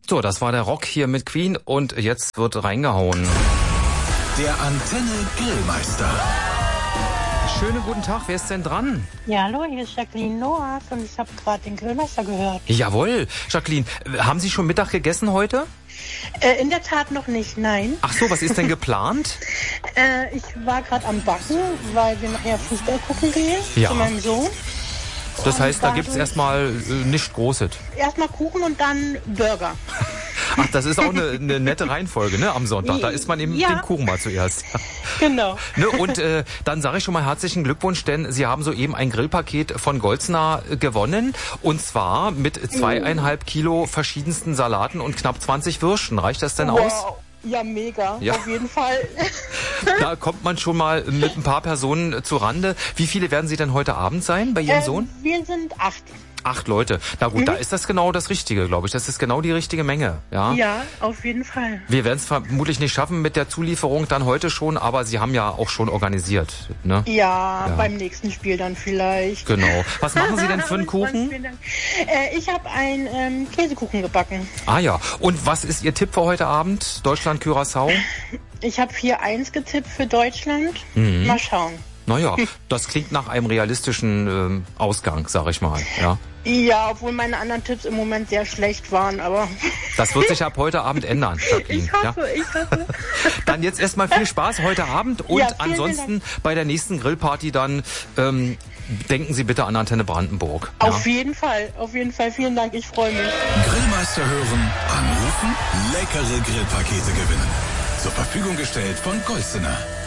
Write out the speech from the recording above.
So, das war der Rock hier mit Queen und jetzt wird reingehauen. Der Antenne Grillmeister. Schönen guten Tag, wer ist denn dran? Ja, hallo, hier ist Jacqueline Noack und ich habe gerade den Grillmeister gehört. Jawohl, Jacqueline, haben Sie schon Mittag gegessen heute? In der Tat noch nicht, nein. Ach so, was ist denn geplant? Ich war gerade am Backen, weil wir nachher Fußball gucken gehen Ja. zu meinem Sohn. Das heißt, da dadurch- gibt's erstmal nicht Großes. Erstmal Kuchen und dann Burger. Ach, das ist auch eine nette Reihenfolge, ne, am Sonntag. Da isst man eben Ja. den Kuchen mal zuerst. Genau. Ne, und dann sage ich schon mal herzlichen Glückwunsch, denn Sie haben soeben ein Grillpaket von Goldsner gewonnen. Und zwar mit 2,5 Kilo verschiedensten Salaten und knapp 20 Würsten. Reicht das denn aus? Wow. Ja, mega. Ja. Auf jeden Fall. Da kommt man schon mal mit ein paar Personen zu Rande. Wie viele werden Sie denn heute Abend sein bei Ihrem Sohn? Wir sind 8. 8 Leute. Na gut, da ist das genau das Richtige, glaube ich. Das ist genau die richtige Menge. Ja. Ja, auf jeden Fall. Wir werden es vermutlich nicht schaffen mit der Zulieferung dann heute schon, aber Sie haben ja auch schon organisiert, ne? Ja, beim nächsten Spiel dann vielleicht. Genau. Was machen Sie denn für einen Kuchen? Vielen Dank. Ich habe einen Käsekuchen gebacken. Ah ja. Und was ist Ihr Tipp für heute Abend? Deutschland, Curaçao? Ich habe 4-1 getippt für Deutschland. Mhm. Mal schauen. Naja, das klingt nach einem realistischen Ausgang, sag ich mal. Ja. Ja, obwohl meine anderen Tipps im Moment sehr schlecht waren, aber Das wird sich ab heute Abend ändern, Jacqueline. ich hoffe. Dann jetzt erstmal viel Spaß heute Abend und Ja, vielen ansonsten bei der nächsten Grillparty dann denken Sie bitte an Antenne Brandenburg. Ja? Auf jeden Fall, vielen Dank, ich freue mich. Grillmeister hören, anrufen, leckere Grillpakete gewinnen. Zur Verfügung gestellt von Goldsner.